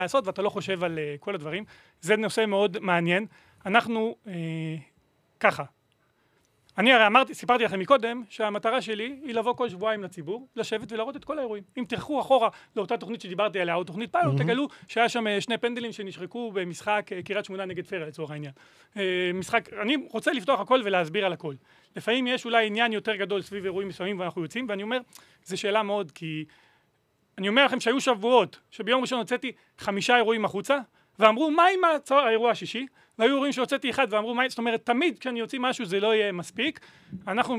לעשות, ואתה לא חושב על כל הדברים. זה נושא מאוד מעניין. אנחנו, ככה. אני הרי סיפרתי לכם מקודם, שהמטרה שלי היא לבוא כל שבועיים לציבור, לשבת ולראות את כל האירועים. אם תלכו אחורה לאותה תוכנית שדיברתי עליה, או תוכנית פיילוט, תגלו שהיה שם שני פנדלים שנשחקו במשחק קריית שמונה נגד פרא, לצורך העניין. אני רוצה לפתוח הכל ולהסביר על הכל. לפעמים יש אולי עניין יותר גדול סביב אירועים מסוימים ואנחנו יוצאים, ואני אומר, זו שאלה מאוד, כי אני אומר לכם שהיו שבועות, שביום ראשון הוצאתי 5 אירועים החוצה, ואמרו, מה עם האירוע השישי? והיו אירועים שהוצאתי אחד ואמרו, זאת אומרת, תמיד כשאני יוציא משהו זה לא יהיה מספיק. אנחנו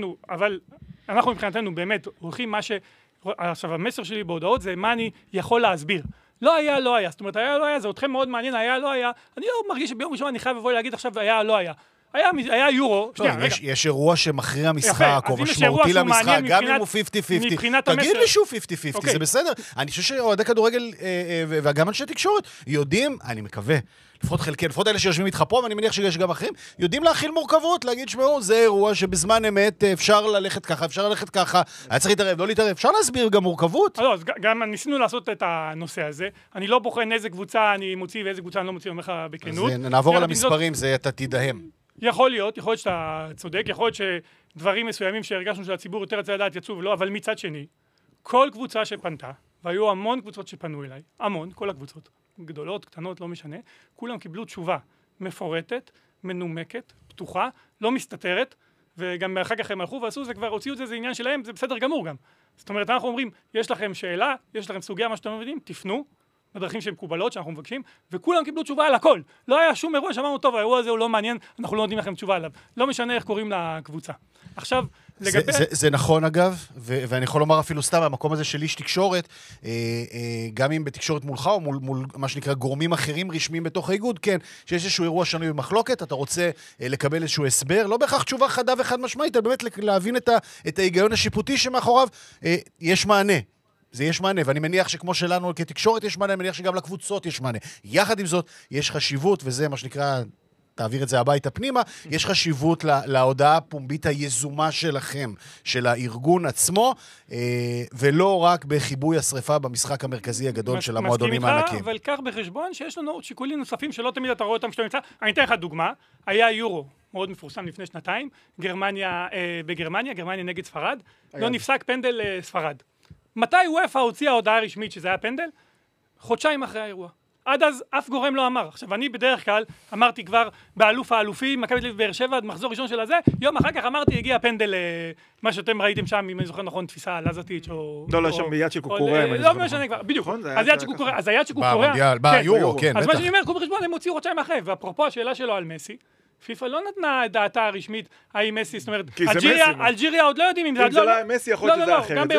מבחינתנו באמת הולכים עכשיו המסר שלי בהודעות זה מה אני יכול להסביר. לא היה. זאת אומרת, היה, לא היה, זה אתכם מאוד מעניין, היה, לא היה. אני לא מרגיש שביום ראשון אני חייב לבוא להגיד עכשיו, היה, לא היה. היה יורו. יש אירוע שמכריע משחק, או משמעותי למשחק, גם אם הוא 50-50. תגיד לי שהוא 50-50, זה בסדר. אני חושב שאוהדי כדורגל, וגם אנשי תקשורת, יודעים, אני מקווה, לפחות אלה שיושבים איתך פה, ואני מניח שיש גם אחרים, יודעים להכיל מורכבות, להגיד, שמעו, זה אירוע שבזמן אמת אפשר ללכת ככה, היה צריך להתערב, לא להתערב, אפשר להסביר גם מורכבות. אז גם ניסינו לעשות את הנושא הזה, אני לא בוחן איזה קבוצה אני מוציא ואיזה קבוצה אני לא מוציא, אומר לך בכנות. נעבור על המספרים, זה אתה תדהם. יכול להיות שאתה צודק, יכול להיות שדברים מסוימים שהרגשנו שהציבור יותר רצה לדעת יצאו ולא, אבל מצד שני, כל קבוצה שפנתה, והיו המון קבוצות שפנו אליי, המון, כל הקבוצות, גדולות, קטנות, לא משנה, כולם קיבלו תשובה מפורטת, מנומקת, פתוחה, לא מסתתרת, וגם אחר כך הם הלכו ועשו, זה כבר הוציאו את זה, זה עניין שלהם, זה בסדר גמור גם. זאת אומרת, אנחנו אומרים, יש לכם שאלה, יש לכם סוגיה, מה שאתם מבינים, תפנו, בדרכים שהן מקובלות, שאנחנו מבקשים, וכולם קיבלו תשובה על הכל. לא היה שום אירוע שאמרנו, טוב, האירוע הזה הוא לא מעניין, אנחנו לא נותנים לכם תשובה עליו. לא משנה איך קוראים לקבוצה. עכשיו, לגבי... זה נכון אגב, ואני יכול לומר אפילו סתם, המקום הזה של איש תקשורת, גם אם בתקשורת מולך, או מול מה שנקרא גורמים אחרים רשמיים בתוך האיגוד, כן, שיש איזשהו אירוע שנוי במחלוקת, אתה רוצה לקבל איזשהו הסבר, לא בהכרח תשובה חדה וחד משמעית, אלא באמת להבין את ההיגיון השיפוטי שמאחוריו יש מענה. זה יש מענה, ואני מניח שכמו שלנו כתקשורת יש מענה, אני מניח שגם לקבוצות יש מענה. יחד עם זאת, יש חשיבות, וזה מה שנקרא, תעביר את זה הביתה פנימה, יש חשיבות להודעה הפומבית היזומה שלכם, של הארגון עצמו, ולא רק בחיבוי השריפה במשחק המרכזי הגדול של המועדונים הענקים. אבל כך בחשבון שיש לנו שיקולים נוספים שלא תמיד אתה רואה אותם שאתה נמצא. אני אתן לך דוגמה, היה יורו מאוד מפורסם לפני שנתיים, גרמניה נגד ספרד, לא נפסק פנדל ספרד. מתי וופא הוציאה הודעה רשמית שזה היה פנדל? חודשיים אחרי האירוע. עד אז אף גורם לא אמר. עכשיו, אני בדרך כלל אמרתי כבר באלוף האלופים, מכבי תל אביב באר שבע, מחזור ראשון של הזה, יום אחר כך אמרתי, הגיע פנדל, מה שאתם ראיתם שם, אם אני זוכר נכון, תפיסה לזטיץ' או... לא, שם ביד של קוקורא. לא משנה כבר, בדיוק. אז היד של קוקורא... ביורו, כן, בטח. אז מה שאני אומר, קחו בחשבון, הם הוציאו חודשיים אחרי, ואפרופו השאלה שלו על מסי, פיפ"א לא נתנה את דעתה הרשמית, האם מסי, זאת אומרת, אלג'יריה עוד לא יודעים אם זה... אם זה לא מסי יכול להיות שזה אחרת.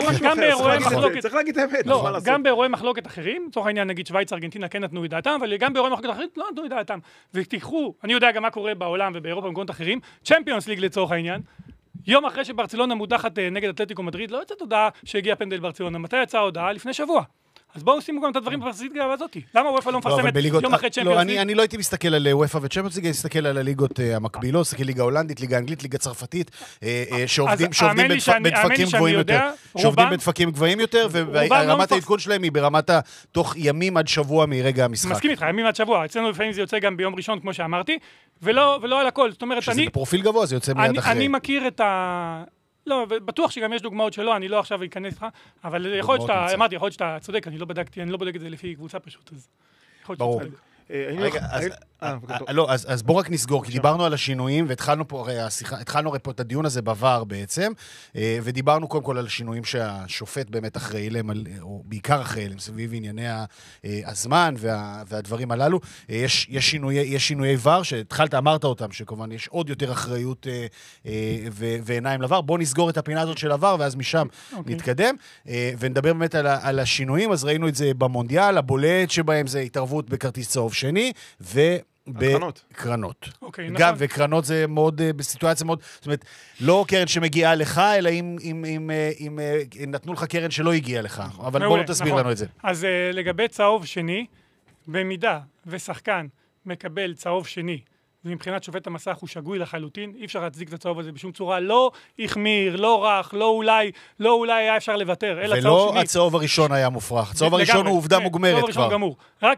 צריך להגיד האמת. לא, גם באירועי מחלוקת אחרים, לצורך העניין נגיד שוויץ, ארגנטינה כן נתנו את דעתם, אבל גם באירועי מחלוקת אחרים לא נתנו את דעתם. ותיקחו, אני יודע גם מה קורה בעולם ובאירופה ובמקומות אחרים, צ'מפיונס ליג לצורך העניין, יום אחרי שברצלונה מודחת נגד אתלטיקו מדריד, לא יצאת הודעה שהגיע פנדל ברצלונה. מתי יצאה הודעה? לפני שבוע. אז בואו שימו גם את הדברים בפרסית הזאת. למה וופא לא מפרסמת יום אחרי צ'מפיונס ליג? אני לא הייתי מסתכל על וופא וצ'מפיונס ליג, אני מסתכל על הליגות המקבילות, מסתכל ליגה הולנדית, ליגה אנגלית, ליגה צרפתית, שעובדים בדפקים גבוהים יותר, ורמת העדכון שלהם היא ברמת תוך ימים עד שבוע מרגע המשחק. מסכים איתך, ימים עד שבוע. אצלנו לפעמים זה יוצא גם ביום ראשון, כמו שאמרתי, ולא על הכל. זאת אומרת, שזה בפרופיל גבוה, זה יוצא מיד אחרי. אני מכיר את ה... לא, בטוח שגם יש דוגמאות שלא, אני לא עכשיו אכנס לך, אבל יכול להיות שאתה צודק, אני לא בודק את זה לפי קבוצה פשוט, אז יכול להיות שאתה צודק. אז בואו רק נסגור, כי דיברנו על השינויים, והתחלנו פה את הדיון הזה בעבר בעצם, ודיברנו קודם כל על השינויים שהשופט באמת אחראי להם, או בעיקר אחראי להם, סביב ענייני הזמן והדברים הללו. יש שינויי ור, שהתחלת, אמרת אותם, שכמובן יש עוד יותר אחריות ועיניים לבר. בואו נסגור את הפינה הזאת של הוור, ואז משם נתקדם, ונדבר באמת על השינויים. אז ראינו את זה במונדיאל, הבולט שבהם זה התערבות בכרטיס צהוב שני, בקרנות. גם, וקרנות זה מאוד, בסיטואציה מאוד, זאת אומרת, לא קרן שמגיעה לך, אלא אם נתנו לך קרן שלא הגיעה לך. אבל בואו לא תסביר לנו את זה. אז לגבי צהוב שני, במידה ושחקן מקבל צהוב שני ומבחינת שופט המסך הוא שגוי לחלוטין, אי אפשר להצדיק את הצהוב הזה בשום צורה, לא החמיר, לא רך, לא אולי היה אפשר לוותר, אלא צהוב שני. ולא הצהוב הראשון היה מופרך, הצהוב הראשון הוא עובדה מוגמרת כבר. רק